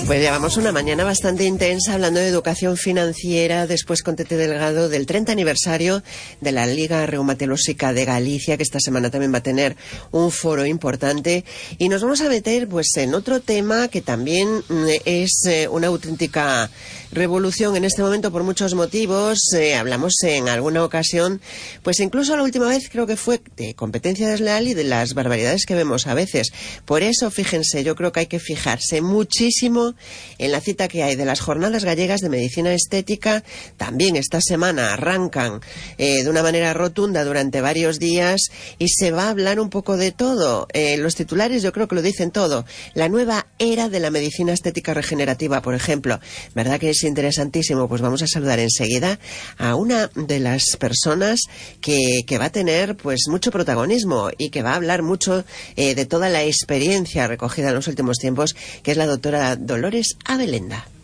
Pues llevamos una mañana bastante intensa hablando de educación financiera, después con Tete Delgado del 30 aniversario de la Liga Reumatológica de Galicia, que esta semana también va a tener un foro importante, y nos vamos a meter pues en otro tema que también es una auténtica revolución en este momento por muchos motivos. Hablamos en alguna ocasión, pues incluso la última vez creo que fue de competencia desleal y de las barbaridades que vemos a veces. Por eso, fíjense, yo creo que hay que fijarse muchísimo en la cita que hay de las Jornadas Gallegas de Medicina Estética. También esta semana arrancan de una manera rotunda durante varios días y se va a hablar un poco de todo. Los titulares yo creo que lo dicen todo. La nueva era de la medicina estética regenerativa, por ejemplo. ¿Verdad que es interesantísimo? Pues vamos a saludar enseguida a una de las personas que va a tener pues mucho protagonismo y que va a hablar mucho de toda la experiencia recogida en los últimos tiempos, que es la doctora Dolores Abelenda.